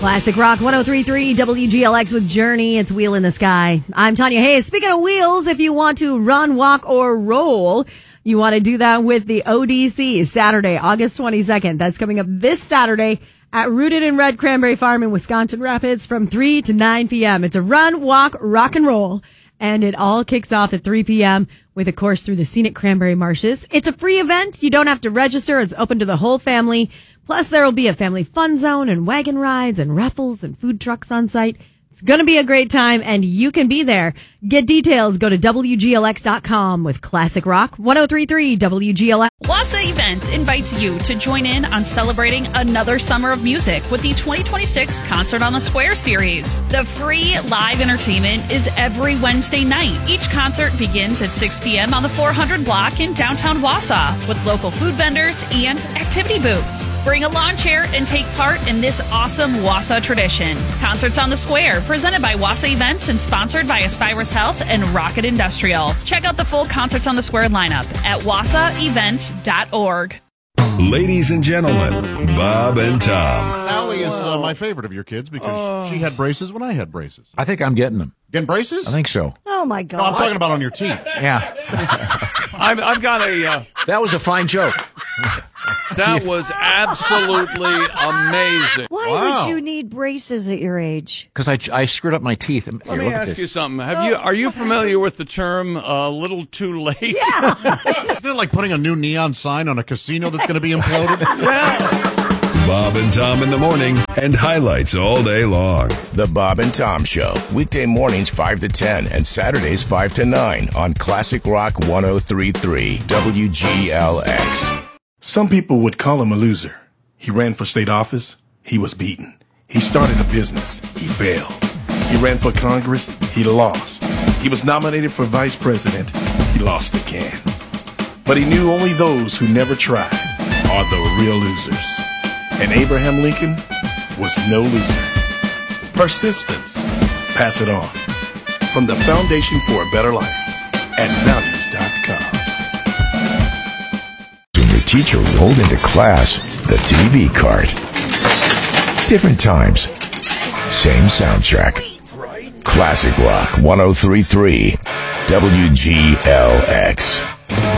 Classic Rock 103.3 WGLX with Journey. It's Wheel in the Sky. I'm Tanya Hayes. Speaking of wheels, if you want to run, walk, or roll, you want to do that with the ODC Saturday, August 22nd. That's coming up this Saturday at Rooted in Red Cranberry Farm in Wisconsin Rapids from 3 to 9 p.m. It's a run, walk, rock, and roll. And it all kicks off at 3 p.m. with a course through the scenic cranberry marshes. It's a free event. You don't have to register. It's open to the whole family. Plus, there will be a family fun zone and wagon rides and raffles and food trucks on site. It's going to be a great time, and you can be there. Get details. Go to WGLX.com with Classic Rock 103.3 WGLX. Wassa Events invites you to join in on celebrating another summer of music with the 2026 Concert on the Square series. The free live entertainment is every Wednesday night. Each concert begins at 6 p.m. on the 400 block in downtown Wassa with local food vendors and activity booths. Bring a lawn chair and take part in this awesome Wassa tradition. Concerts on the Square, presented by Wassa Events and sponsored by Aspirus Health and Rocket Industrial. Check out the full Concerts on the Square lineup at wassaevents.org. Ladies and gentlemen, Bob and Tom. Sally is my favorite of your kids because she had braces when I had braces. I think I'm getting them. Getting braces? I think so. Oh, my God. No, I'm talking about on your teeth. Yeah. I've got a... That was a fine joke. That was absolutely amazing. Why would you need braces at your age? Because I screwed up my teeth. Let me ask you something. Are you familiar with the term "a little too late"? Yeah. Isn't it like putting a new neon sign on a casino that's going to be imploded? Bob and Tom in the morning and highlights all day long. The Bob and Tom Show, weekday mornings 5 to 10 and Saturdays 5 to 9 on Classic Rock 103.3 WGLX. Some people would call him a loser. He ran for state office. He was beaten. He started a business. He failed. He ran for Congress. He lost. He was nominated for vice president. He lost again. But he knew only those who never tried are the real losers. And Abraham Lincoln was no loser. Persistence. Pass it on. From the Foundation for a Better Life at values.com. When your teacher rolled into class, the TV cart. Different times. Same soundtrack. Classic Rock 103.3 WGLX.